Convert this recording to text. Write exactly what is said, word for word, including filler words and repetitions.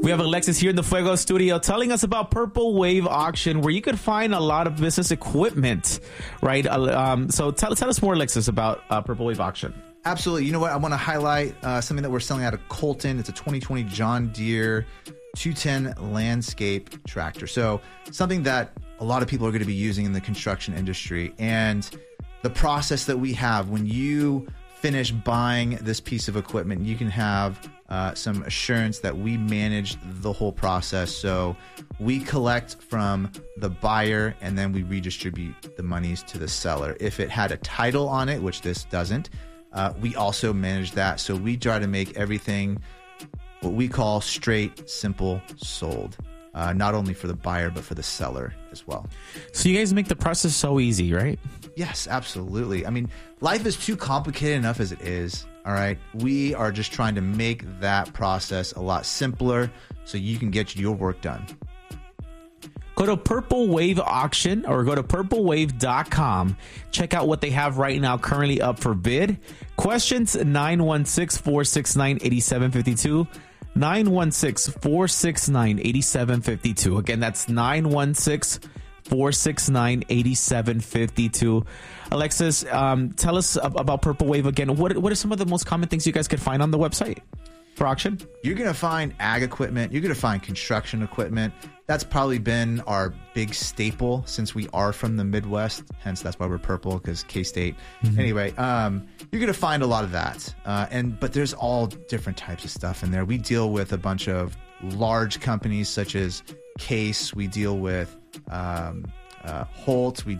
We have Alexis here in the Fuego studio telling us about Purple Wave Auction, where you could find a lot of business equipment, right? Um, so tell, tell us more, Alexis, about uh, Purple Wave Auction. Absolutely. You know what? I want to highlight uh, something that we're selling out of Colton. It's a twenty twenty John Deere two ten landscape tractor. So something that a lot of people are going to be using in the construction industry. And the process that we have when you finish buying this piece of equipment, you can have uh, some assurance that we manage the whole process. So we collect from the buyer and then we redistribute the monies to the seller. If it had a title on it, which this doesn't, uh, we also manage that. So we try to make everything what we call straight, simple, sold. Uh, not only for the buyer, but for the seller as well. So you guys make the process so easy, right? Yes, absolutely. I mean, life is too complicated enough as it is. All right. We are just trying to make that process a lot simpler so you can get your work done. Go to Purple Wave Auction or go to purple wave dot com. Check out what they have right now currently up for bid. Questions nine one six, four six nine, eight seven five two. nine one six, four six nine, eight seven five two. Again, that's nine one six, four six nine, eight seven five two. Alexis, um, tell us about Purple Wave again. What what are some of the most common things you guys could find on the website for auction? You're going to find ag equipment. You're going to find construction equipment. That's probably been our big staple since we are from the Midwest. Hence, that's why we're purple, because K-State. Mm-hmm. Anyway, um, you're going to find a lot of that. Uh, and but there's all different types of stuff in there. We deal with a bunch of large companies such as Case. We deal with um, uh, Holt. We